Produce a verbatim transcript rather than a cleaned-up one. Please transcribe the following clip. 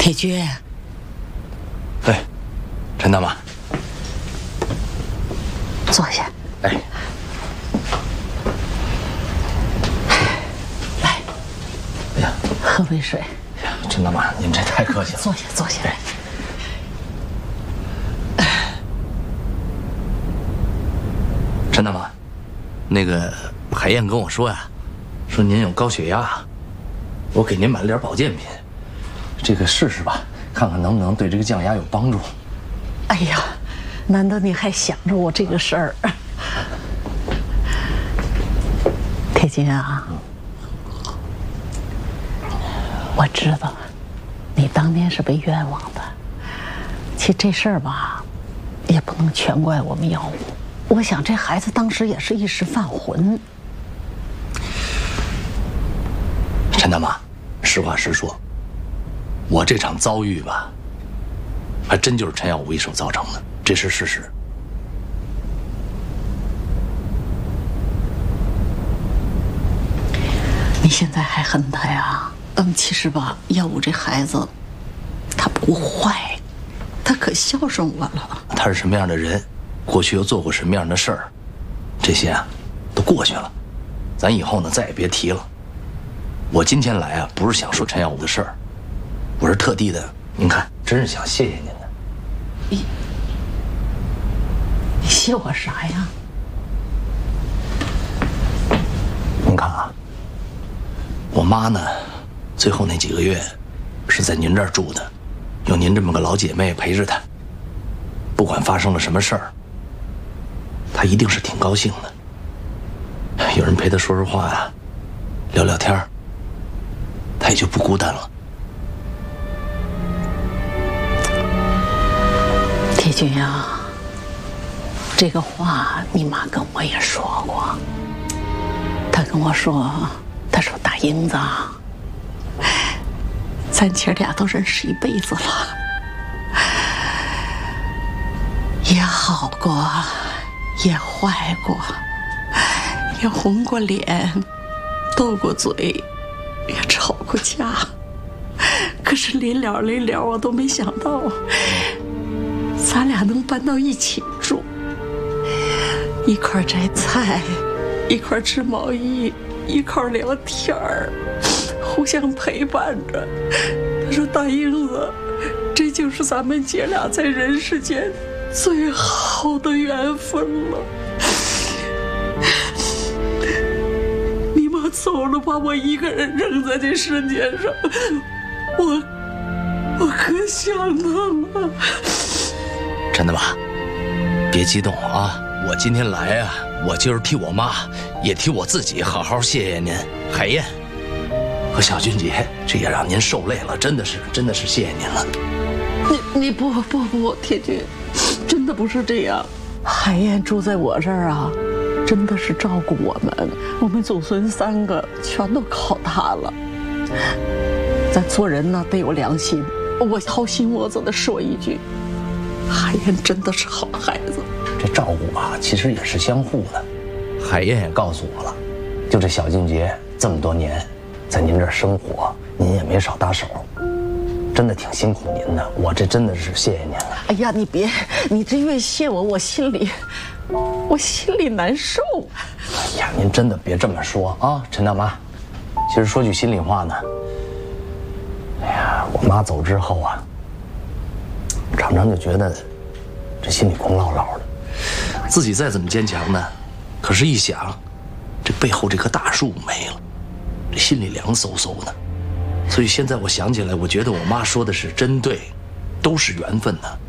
铁军。 哎，陈大妈， 坐下。 哎， 来， 哎呀， 喝杯水。 哎呀，陈大妈，您这太客气了。 坐下，坐下。 陈大妈，那个海燕跟我说呀，说您有高血压，我给您买了点保健品，这个试试吧，看看能不能对这个降压有帮助。 哎呀，难得你还想着我这个事儿。铁军啊，我知道你当年是被冤枉的，其实这事儿吧，也不能全怪我们药物。我想这孩子当时也是一时犯浑。 陈大妈，实话实说，我这场遭遇吧，还真就是陈耀武一手造成的，这是事实。 你现在还恨他呀？嗯，其实吧，耀武这孩子，他不坏，他可孝顺我了。 他是什么样的人？过去又做过什么样的事儿，这些啊，都过去了，咱以后呢再也别提了。我今天来啊，不是想说陈耀武的事儿，我是特地的，您看，真是想谢谢您的。 你，你谢我啥呀？ 您看啊，我妈呢，最后那几个月是在您这儿住的，有您这么个老姐妹陪着她，不管发生了什么事儿，他一定是挺高兴的，有人陪他说说话呀，聊聊天儿，他也就不孤单了。 铁军呀，这个话你妈跟我也说过，她跟我说，她说大英子，咱姐俩都认识一辈子了，也好过。也坏过，也红过脸，斗过嘴，也吵过架。可是临了临了，我都没想到，咱俩能搬到一起住，一块摘菜，一块织毛衣，一块聊天儿，互相陪伴着。他说：“大英子，这就是咱们姐俩在人世间最好的缘分了。你妈走了，把我一个人扔在这世界上，我我可想她了。” 陈大妈，别激动啊！我今天来啊，我就是替我妈，也替我自己好好谢谢您，海燕和小俊杰，这也让您受累了，真的是，真的是谢谢您了。 你你不不不，铁军。真的不是这样，海燕住在我这儿啊，真的是照顾我们，我们祖孙三个全都靠她了。咱做人呢得有良心，我掏心窝子的说一句，海燕真的是好孩子。 这照顾啊，其实也是相互的。海燕也告诉我了，就这小俊杰这么多年，在您这儿生活，您也没少搭手。真的挺辛苦您的，我这真的是谢谢您了。 哎呀，你别，你这越谢我，我心里，我心里难受。 哎呀，您真的别这么说啊，陈大妈。其实说句心里话呢，哎呀，我妈走之后啊，常常就觉得这心里空落落的，自己再怎么坚强呢，可是一想，这背后这棵大树没了，这心里凉飕飕的。所以现在我想起来，我觉得我妈说的是真对，都是缘分呢。